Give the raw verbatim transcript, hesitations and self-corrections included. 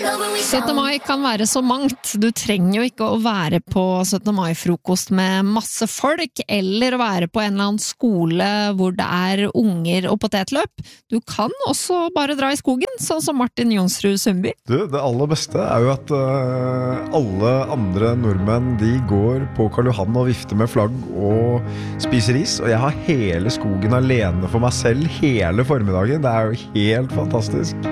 syttende mai kan være så mangt. Du trenger jo ikke å være på syttende mai-frokost med masse folk, eller å være på en eller annen skole hvor det er unger og potetløp. Du kan også bare dra i skogen, sånn som Martin Jonsrud Sundby. Du, det aller beste er jo at uh, alle andre nordmenn, de går på Karl Johan og vifter med flagg og spiser is, og jeg har hele skogen alene for meg selv hele formiddagen. Det er jo helt fantastisk.